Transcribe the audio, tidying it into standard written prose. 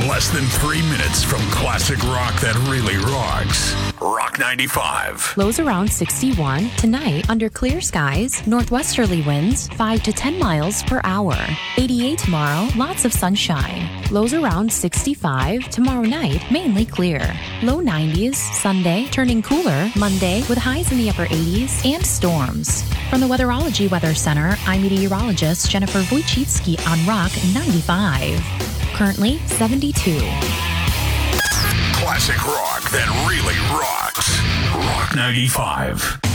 Less than 3 minutes from classic rock that really rocks. Rock 95. Lows around 61. Tonight, under clear skies, northwesterly winds 5 to 10 miles per hour. 88 tomorrow, lots of sunshine. Lows around 65. Tomorrow night, mainly clear. Low 90s. Sunday, turning cooler. Monday, with highs in the upper 80s and storms. From the Weatherology Weather Center, I'm meteorologist Jennifer Wojcicki on Rock 95. Currently 72. Classic rock that really rocks. Rock 95.